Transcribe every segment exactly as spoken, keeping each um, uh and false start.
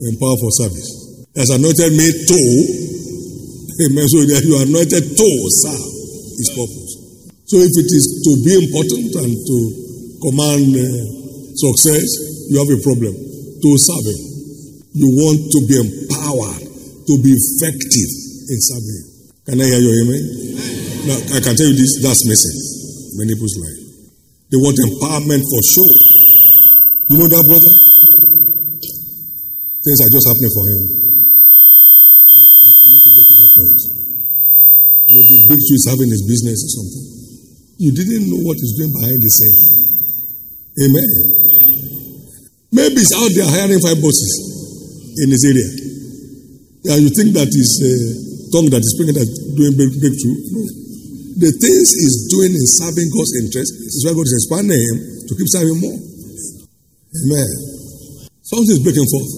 Empower for service. He has anointed me to, amen, so that you are anointed to serve his purpose. So if it is to be important and to command uh, success, you have a problem. To serve him. You want to be empowered, to be effective in serving him. Can I hear your amen? Now, I can tell you this, that's missing in many people's life. They want empowerment for sure. You know that, brother? Things are just happening for him. I, I, I need to get to that point. You know, the breakthrough is having his business or something. You didn't know what he's doing behind the scene. Amen. Maybe he's out there hiring five bosses in his area. Yeah, you think that his uh, tongue that is speaking that doing breakthrough? No. The things he's doing in serving God's interest is why God is expanding him to keep serving more. Amen. Something is breaking forth.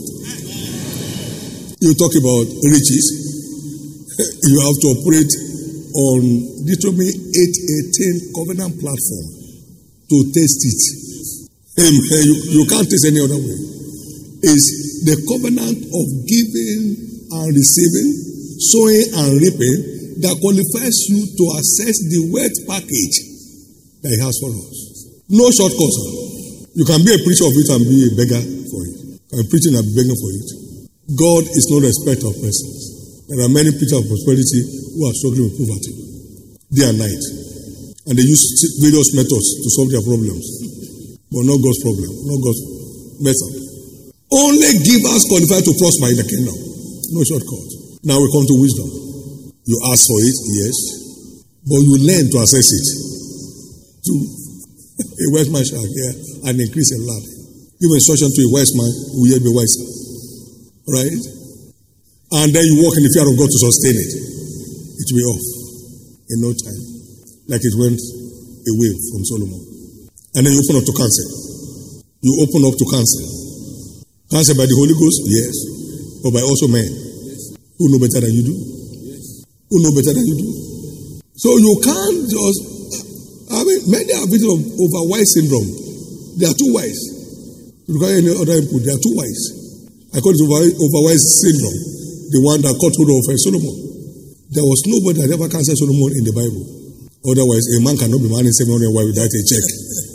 You talk about riches. You have to operate on Deuteronomy eight eighteen covenant platform to taste it. Amen. You, you can't taste any other way. It's the covenant of giving and receiving, sowing and reaping that qualifies you to access the wealth package that he has for us. No shortcuts. You can be a preacher of it and be a beggar for it. I'm preaching and begging for it. God is no respecter of persons. There are many preachers of prosperity who are struggling with poverty day and night. And they use various methods to solve their problems. But not God's problem, not God's method. Only givers qualified to prosper in the kingdom. No shortcut. Now we come to wisdom. You ask for it, yes. But you learn to access it. To a wise man shall hear and increase a lot. Give instruction to a wise man who will yet be wiser. Right? And then you walk in the fear of God to sustain it. It will be off in no time. Like it went away from Solomon. And then you open up to counsel. You open up to counsel. Counsel by the Holy Ghost? Yes. But by also men. Who know better than you do? Who know better than you do? So you can't just, I mean, many are victims of overwise syndrome. They are too wise. You require any other input, they are too wise. I call it over, overwise syndrome. The one that caught hold of uh, Solomon. There was nobody that ever counseled Solomon in the Bible. Otherwise, a man cannot be managing seven hundred wives without a check.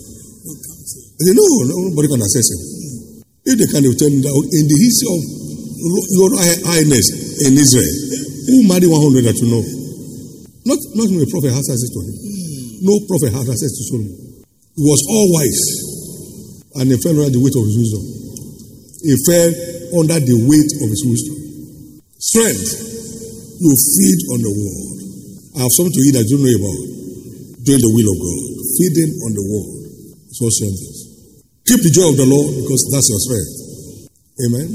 They know, nobody can assess him. If they can, they will tell him that in the history of your highness in Israel, who married one hundred that you know? Not, not even a prophet has access to him. No prophet has access to Solomon. He was all wise. And he fell under the weight of his wisdom. He fell under the weight of his wisdom. Strength. You feed on the word. I have something to eat that you don't know about. Doing the will of God. Feeding on the word. It's what strength is. Keep the joy of the Lord because that's your strength. Amen.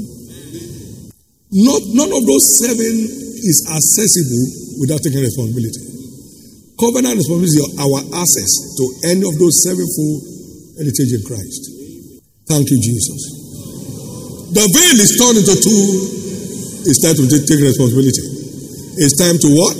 Not, none of those seven is accessible without taking responsibility. Covenant responsibility is our access to any of those sevenfold heritage in Christ. Thank you, Jesus. The veil is torn into two. It's time to take, take responsibility. It's time to what?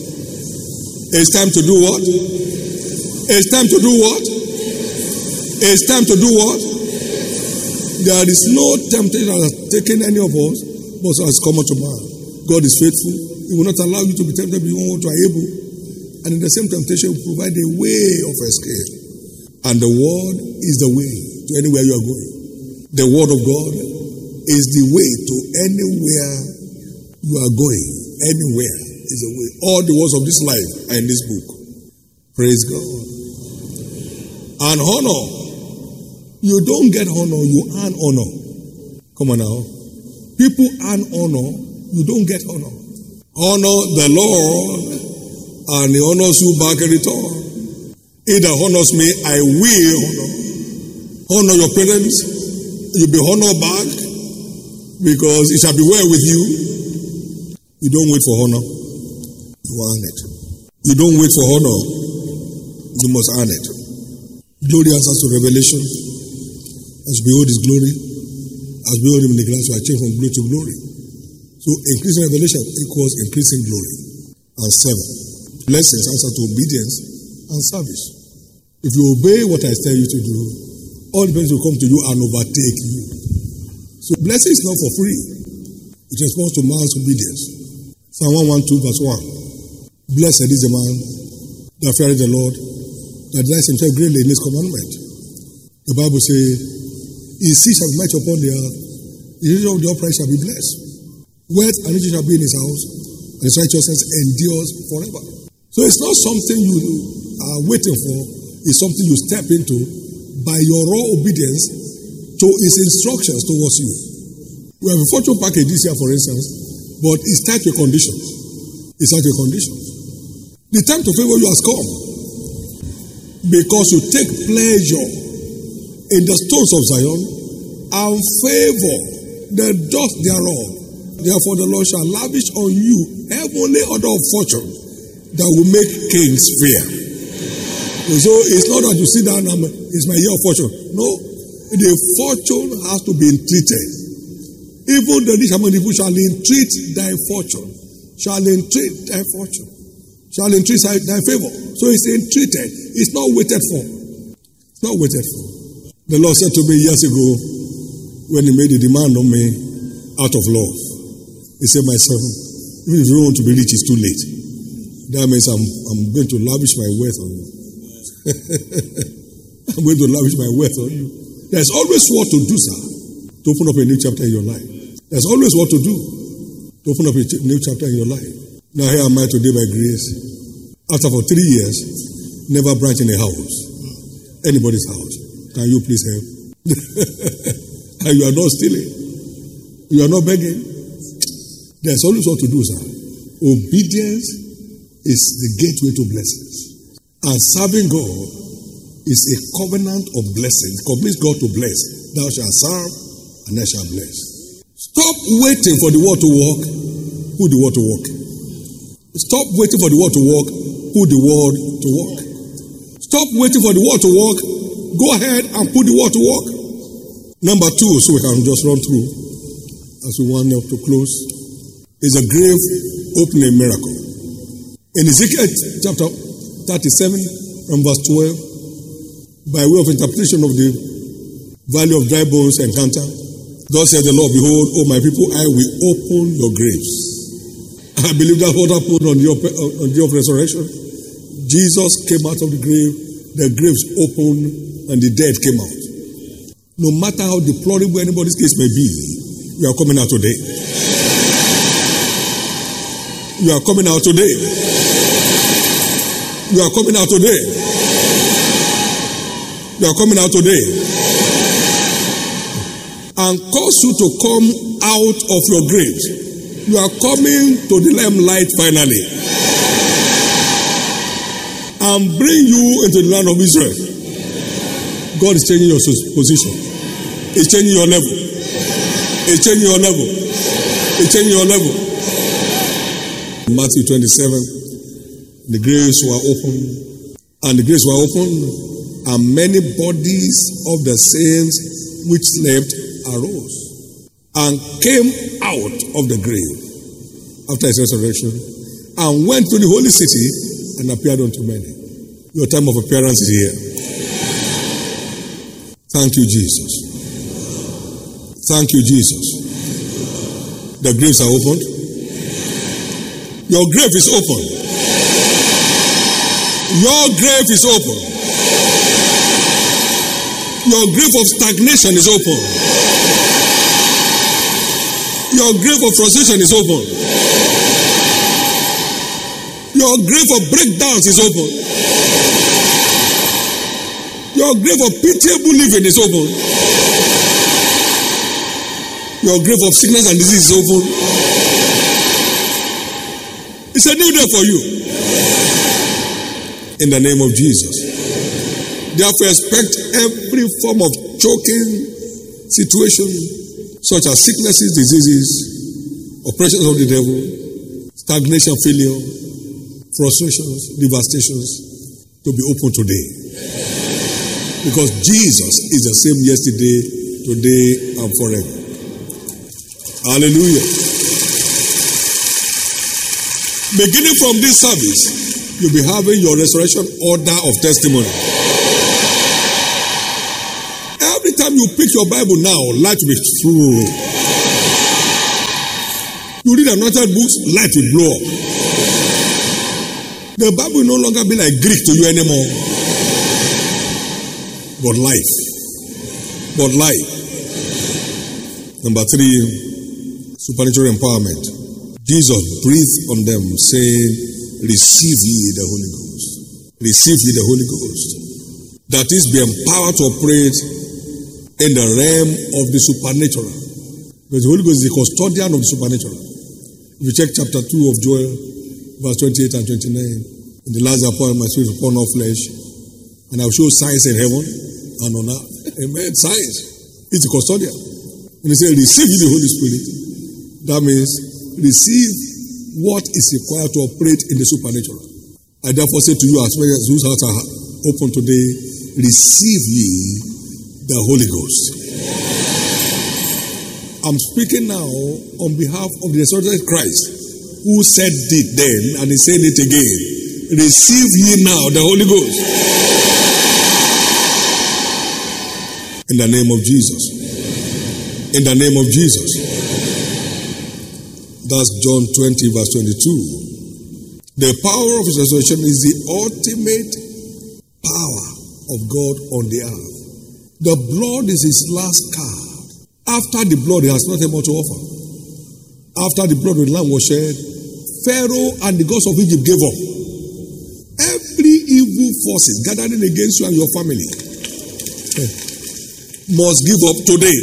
It's time to do what? It's time to do what? It's time to do what? There is no temptation that has taken any of us, but has come unto man. God is faithful. He will not allow you to be tempted beyond what you are able. And in the same temptation, will provide a way of escape. And the word is the way to anywhere you are going. The word of God is the way to anywhere you are going. Anywhere is the way. All the words of this life are in this book. Praise God. And honor. You don't get honor, you earn honor. Come on now. People earn honor, you don't get honor. Honor the Lord, and he honors you back in return. He that honors me, I will honor. Honor your parents, you'll be honored back, because it shall be well with you. You don't wait for honor, you earn it. You don't wait for honor, you must earn it. Glory answers to revelation. As we behold his glory, as we behold him in the glass, we are changed from glory to glory. So increasing revelation equals increasing glory. And seven, blessings answer to obedience and service. If you obey what I tell you to do, all the blessings will come to you and overtake you. So blessing is not for free. It responds to man's obedience. Psalm one twelve verse one. Blessed is the man that feareth the Lord, that delights himself greatly in his commandment. The Bible says, his seed shall be much upon the earth, the children of the upright shall be blessed. Wealth and riches shall be in his house, and his righteousness endures forever. So it's not something you are waiting for, it's something you step into by your raw obedience to his instructions towards you. We have a fortune package this year, for instance, but it's tied to a condition. It's tied to a condition. The time to favor you has come because you take pleasure in the stones of Zion and favor the dust thereof. Therefore the Lord shall lavish on you heavenly order of fortune that will make kings fear. And so it's not that you sit down and it's my year of fortune. No, the fortune has to be entreated. Even the rich among the people shall entreat thy fortune. Shall entreat thy fortune. Shall entreat thy favor. So it's entreated. It's not waited for. It's not waited for. The Lord said to me years ago when he made a demand on me out of love. He said, my son, even if you don't want to be rich, it's too late. That means I'm, I'm going to lavish my wealth on you. I'm going to lavish my wealth on you. There's always what to do, sir, to open up a new chapter in your life. There's always what to do to open up a new chapter in your life. Now here am I today by grace. After for three years, never branch in a house. Anybody's house. Can you please help? And you are not stealing. You are not begging. There's always what to do, sir. Obedience is the gateway to blessings. And serving God is a covenant of blessings. Commits God to bless. Thou shalt serve and thou shalt bless. Stop waiting for the word to work. Put the word to work. Stop waiting for the word to work. Put the word to work. Stop waiting for the word to work. Go ahead and put the word to work. Number two, so we can just run through as we wind up to close, is a grave opening miracle. In Ezekiel chapter thirty-seven and verse twelve, by way of interpretation of the valley of dry bones encounter, thus said the Lord, behold, O my people, I will open your graves. I believe that's what happened on the, on the day of resurrection. Jesus came out of the grave, the graves opened, and the dead came out. No matter how deplorable anybody's case may be, we are coming out today. You are coming out today. You are coming out today. You are coming out today. And cause you to come out of your graves. You are coming to the limelight finally. And bring you into the land of Israel. God is changing your position. He's changing your level. He's changing your level. He's changing your level. In Matthew twenty-seven, the graves were opened, and the graves were opened, and many bodies of the saints which slept arose and came out of the grave after his resurrection and went to the holy city and appeared unto many. Your time of appearance is here. Thank you, Jesus. Thank you, Jesus. The graves are opened. Your grave is open. Your grave is open. Your grave of stagnation is open. Your grave of frustration is open. Your grave of breakdowns is open. Your grave of pitiable living is open. Your grave of sickness and disease is open. It's a new day for you. In the name of Jesus. Therefore, expect every form of choking situation, such as sicknesses, diseases, oppressions of the devil, stagnation, failure, frustrations, devastations, to be open today. Because Jesus is the same yesterday, today, and forever. Hallelujah. Beginning from this service, you'll be having your resurrection order of testimony. Every time you pick your Bible now, light will be through. You read anointed books, light will blow up. The Bible will no longer be like Greek to you anymore. But life. But life. Number three, supernatural empowerment. Jesus breathed on them, saying, receive ye the Holy Ghost. Receive ye the Holy Ghost. That is, be empowered to operate in the realm of the supernatural. Because the Holy Ghost is the custodian of the supernatural. If you check chapter two of Joel, verse twenty-eight and twenty-nine, in the last upon my spirit upon all flesh, and I will show signs in heaven and on earth. Amen. Signs. It's the custodian. And he said, receive the Holy Spirit. That means receive what is required to operate in the supernatural. I therefore say to you, as many as whose hearts are open today, receive ye the Holy Ghost. I'm speaking now on behalf of the resurrected Christ, who said it then and is saying it again. Receive ye now the Holy Ghost. In the name of Jesus. In the name of Jesus. That's John twenty, verse twenty-two. The power of his resurrection is the ultimate power of God on the earth. The blood is his last card. After the blood, he has nothing more to offer. After the blood of the Lamb was shed, Pharaoh and the gods of Egypt gave up. Every evil forces gathering against you and your family must give up today.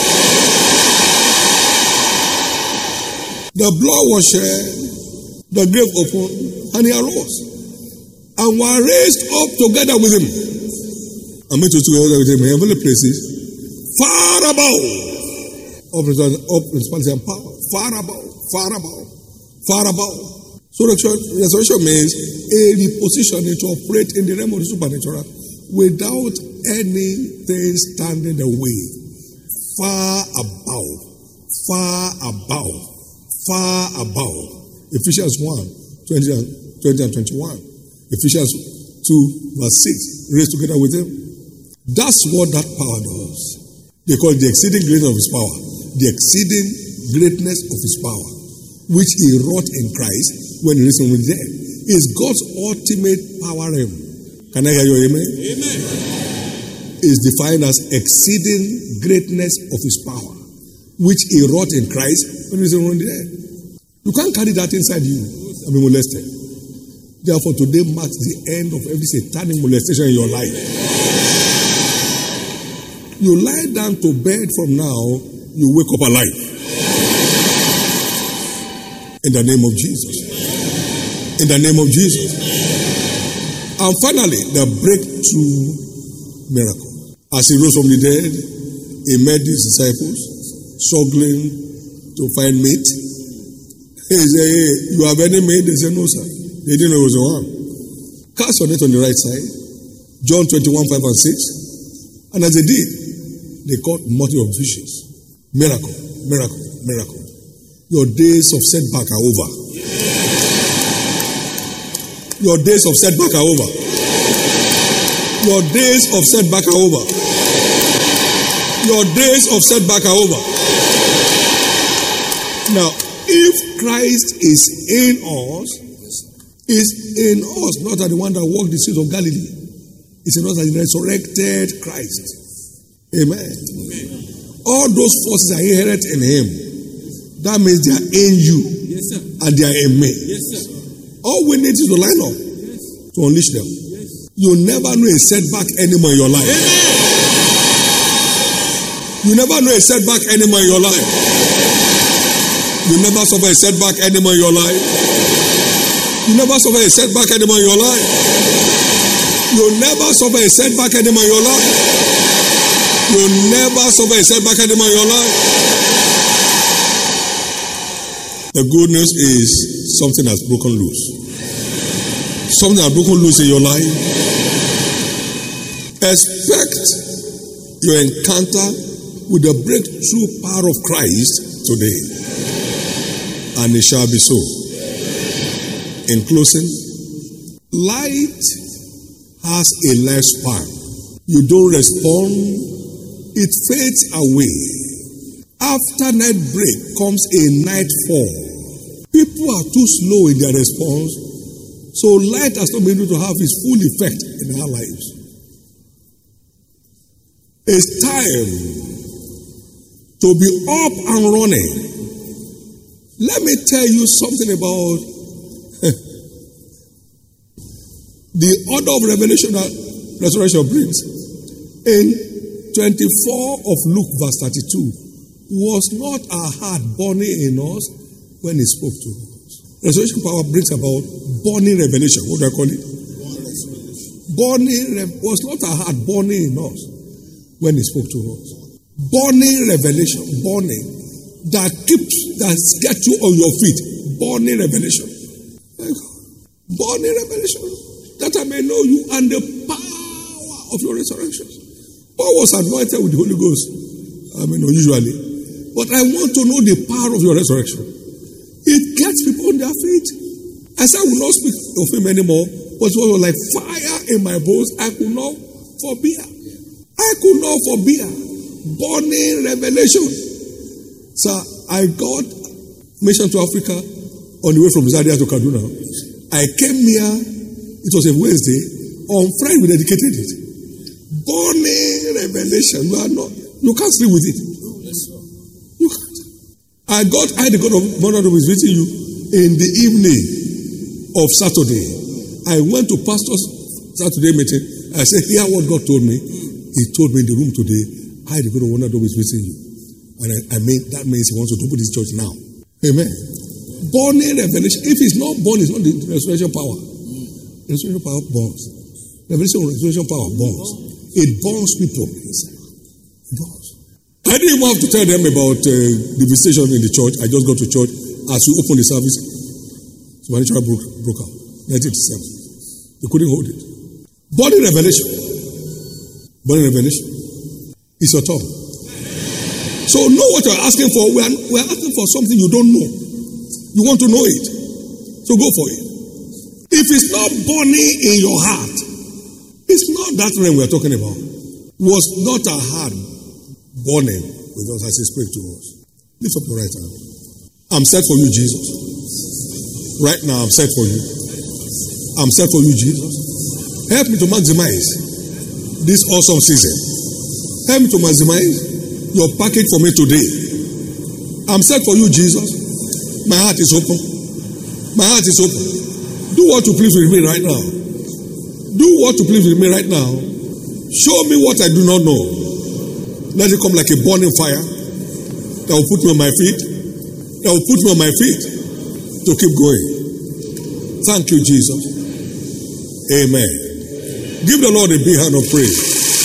The blood was shed, the grave opened, and he arose, and were raised up together with him. I mean to together with him in heavenly places, far above of principality and power, far above, far above, far above. So resurrection means a repositioning to operate in the realm of the supernatural without anything standing in the way. Far above, far above, far above. Ephesians one, twenty and, twenty and twenty-one. Ephesians two, verse six. Raised together with him. That's what that power does. They call it the exceeding greatness of his power. The exceeding greatness of his power, which he wrought in Christ when he rose from the dead, is God's ultimate power realm. Can I hear you? Amen? Amen. Is defined as exceeding greatness of his power, which he wrought in Christ when he rose from the dead. You can't carry that inside you and be molested. Therefore, today marks the end of every satanic molestation in your life. You lie down to bed from now, you wake up alive. In the name of Jesus. In the name of Jesus. And finally, the breakthrough miracle. As he rose from the dead, he met his disciples struggling to find meat. He said, hey, you have any meat? They said, no, sir. They didn't know it was one. Cast your net on the right side. John twenty-one, five and six. And as they did, they caught multitude of fishes. Miracle, miracle, miracle. Your days of setback are over. Your days of setback are over. Your days of setback are over. Your days of setback are over. Now, if Christ is in us, is in us, not as the one that walked the streets of Galilee. It's in us as the resurrected Christ. Amen. Amen. All those forces are inherent in him. That means they are in you. Yes, sir. And they are in me. Yes, sir. All we need is to line up. Yes. To unleash them. Yes. You never know a setback anymore in your life. Amen. You never know a setback anymore in your life. You never suffer a setback anymore in your life. You never suffer a setback anymore in your life. You never suffer a setback anymore in your life. You never suffer a setback anymore in your life. The good news is something has broken loose. Something has broken loose in your life. Expect your encounter with the breakthrough power of Christ today. And it shall be so. In closing, light has a lifespan. You don't respond, it fades away. After night break comes a nightfall. People are too slow in their response, so light has not been able to have its full effect in our lives. It's time to be up and running. Let me tell you something about the order of revelation that resurrection brings. In twenty-four of Luke verse thirty-two, was not our heart burning in us when he spoke to us? Resurrection power brings about burning revelation. What do I call it? Burning re- was not our heart burning in us when he spoke to us? Burning revelation, burning that keeps, that gets you on your feet. Burning revelation. Burning revelation. That I may know you and the power of your resurrection. Paul was anointed with the Holy Ghost. I mean, usually. But I want to know the power of your resurrection. It gets people on their feet. I said I will not speak of him anymore, but it was like fire in my bones. I could not forbear. I could not forbear. Burning revelation. So I got mission to Africa on the way from Zaria to Kaduna. I came here, it was a Wednesday. On Friday we dedicated it. Burning revelation. You are not, you can't sleep with it. You can't. I got, I the God of Mother who is visiting you in the evening of Saturday. I went to pastor's Saturday meeting. I said, hear what God told me. He told me in the room today, I the God of Mother who is visiting you. And I, I mean, that means he wants to open this church now. Amen. Burning revelation. If it's not born, it's not the resurrection power. Resurrection power burns. Revelation, resurrection power burns. It burns people. It burns. I didn't even have to tell them about uh, the visitation in the church. I just got to church as we opened the service. Supernatural broke, broke out. nineteen eighty-seven. They couldn't hold it. Burning revelation. Burning revelation. It's your tongue. So know what you're asking for. We are, we are asking for something you don't know. You want to know it. So go for it. If it's not burning in your heart, it's not that rain we are talking about. Was not our heart burning with us as he spoke to us? Lift up your right hand. I'm set for you, Jesus. Right now, I'm set for you. I'm set for you, Jesus. Help me to maximize this awesome season. Help me to maximize your package for me today. I'm set for you, Jesus. My heart is open. My heart is open. Do what you please with me right now. Do what you please with me right now. Show me what I do not know. Let it come like a burning fire that will put me on my feet. That will put me on my feet to keep going. Thank you, Jesus. Amen. Give the Lord a big hand of praise.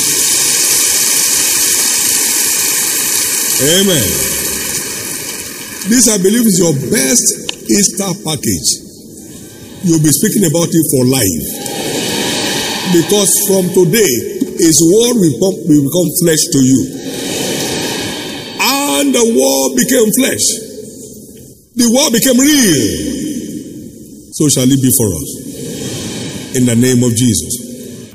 Amen. This, I believe, is your best Easter package. You'll be speaking about it for life. Because from today, His word will become, will become flesh to you. And the word became flesh. The word became real. So shall it be for us. In the name of Jesus.